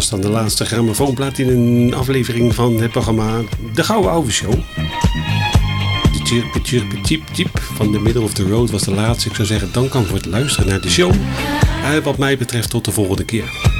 was dan de laatste grammofoonplaat in een aflevering van het programma De Gouden Ouwe Show. De chirpie chip van The Middle of the Road was de laatste. Ik zou zeggen, dank aan voor het luisteren naar de show. Wat mij betreft tot de volgende keer.